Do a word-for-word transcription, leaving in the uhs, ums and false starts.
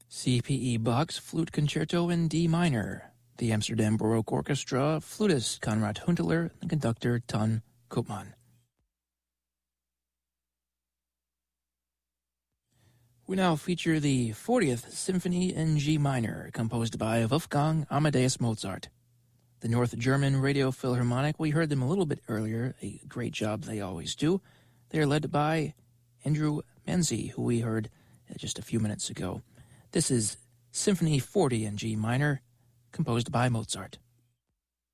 C P E Bach's Flute Concerto in D minor. The Amsterdam Baroque Orchestra, flutist Konrad Huntelaar, and conductor Ton Koopman. We now feature the fortieth Symphony in G minor, composed by Wolfgang Amadeus Mozart. The North German Radio Philharmonic, we heard them a little bit earlier, a great job they always do. They are led by Andrew Menzi, who we heard just a few minutes ago. This is Symphony forty in G minor, composed by Mozart.